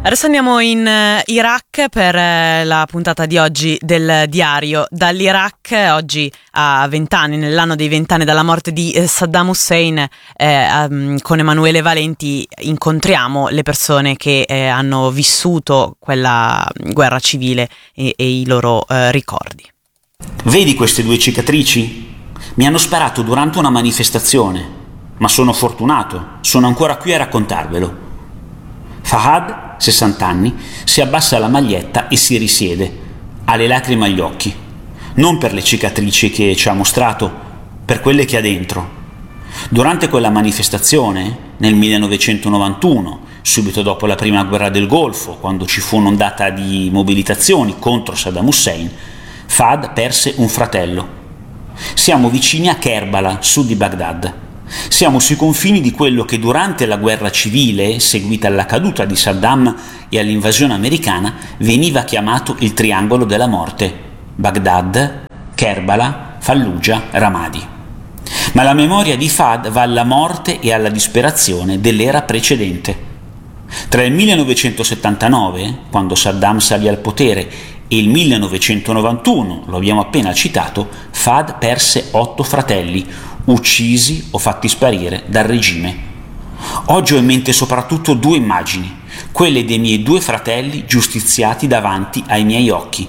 Adesso andiamo in Iraq per la puntata di oggi del diario. Dall'Iraq, oggi a 20 anni, nell'anno dei 20 anni dalla morte di Saddam Hussein, con Emanuele Valenti incontriamo le persone che hanno vissuto quella guerra civile e i loro ricordi. Vedi queste due cicatrici? Mi hanno sparato durante una manifestazione, ma sono fortunato, sono ancora qui a raccontarvelo. Fahad, 60 anni, si abbassa la maglietta e si risiede, ha le lacrime agli occhi, non per le cicatrici che ci ha mostrato, per quelle che ha dentro. Durante quella manifestazione, nel 1991, subito dopo la prima guerra del Golfo, quando ci fu un'ondata di mobilitazioni contro Saddam Hussein, Fahad perse un fratello. Siamo vicini a Kerbala, sud di Baghdad. Siamo sui confini di quello che durante la guerra civile, seguita alla caduta di Saddam e all'invasione americana, veniva chiamato il triangolo della morte: Baghdad, Kerbala, Fallujah, Ramadi. Ma la memoria di Fahad va alla morte e alla disperazione dell'era precedente. Tra il 1979, quando Saddam salì al potere, e il 1991, lo abbiamo appena citato, Fahad perse 8 fratelli, uccisi o fatti sparire dal regime. Oggi ho in mente soprattutto 2 immagini, quelle dei miei 2 fratelli giustiziati davanti ai miei occhi,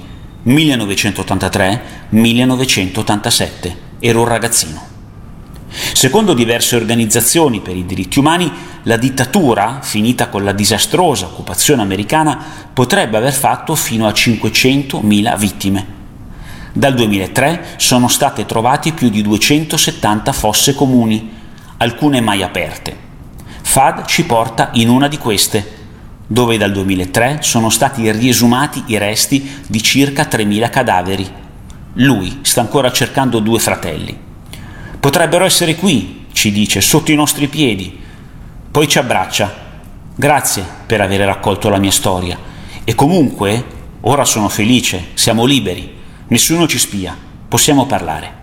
1983-1987, ero un ragazzino. Secondo diverse organizzazioni per i diritti umani, la dittatura, finita con la disastrosa occupazione americana, potrebbe aver fatto fino a 500.000 vittime. Dal 2003 sono state trovate più di 270 fosse comuni, alcune mai aperte. Fahad ci porta in una di queste, dove dal 2003 sono stati riesumati i resti di circa 3.000 cadaveri. Lui sta ancora cercando 2 fratelli. Potrebbero essere qui, ci dice, sotto i nostri piedi. Poi ci abbraccia. Grazie per aver raccolto la mia storia. E comunque, ora sono felice, siamo liberi. Nessuno ci spia, possiamo parlare.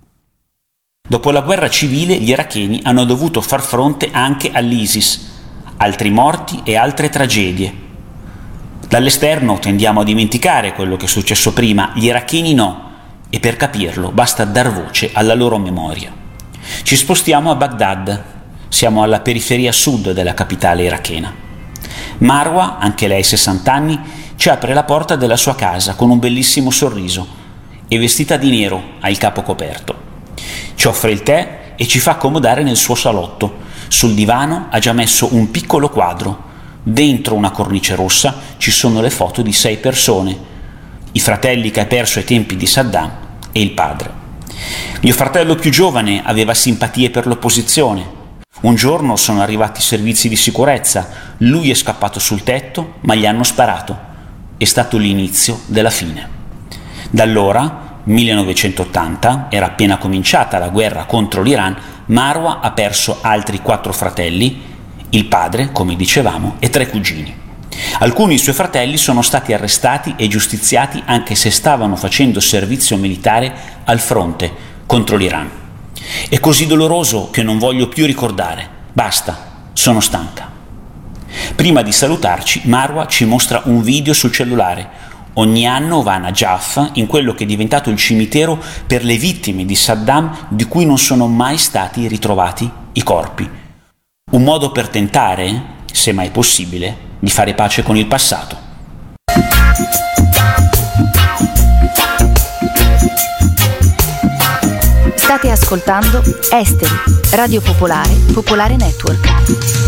Dopo la guerra civile gli iracheni hanno dovuto far fronte anche all'ISIS, altri morti e altre tragedie. Dall'esterno tendiamo a dimenticare quello che è successo prima, gli iracheni no, e per capirlo basta dar voce alla loro memoria. Ci spostiamo a Baghdad, siamo alla periferia sud della capitale irachena. Marwa, anche lei 60 anni, ci apre la porta della sua casa con un bellissimo sorriso e vestita di nero, ha il capo coperto. Ci offre il tè e ci fa accomodare nel suo salotto. Sul divano ha già messo un piccolo quadro. Dentro una cornice rossa ci sono le foto di 6 persone, i fratelli che ha perso ai tempi di Saddam e il padre. Mio fratello più giovane aveva simpatie per l'opposizione. Un giorno sono arrivati i servizi di sicurezza, lui è scappato sul tetto, ma gli hanno sparato. È stato l'inizio della fine. Da allora, 1980, era appena cominciata la guerra contro l'Iran, Marwa ha perso altri 4 fratelli, il padre, come dicevamo, e 3 cugini. Alcuni suoi fratelli sono stati arrestati e giustiziati anche se stavano facendo servizio militare al fronte contro l'Iran. È così doloroso che non voglio più ricordare. Basta, sono stanca. Prima di salutarci, Marwa ci mostra un video sul cellulare. Ogni anno va a Najaf, in quello che è diventato il cimitero per le vittime di Saddam di cui non sono mai stati ritrovati i corpi. Un modo per tentare, se mai possibile, di fare pace con il passato. State ascoltando Esteri, Radio Popolare, Popolare Network.